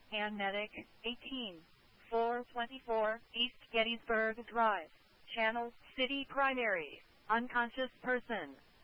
and Medic, 18, 424 East Gettysburg Drive, Channel City Primary, unconscious person.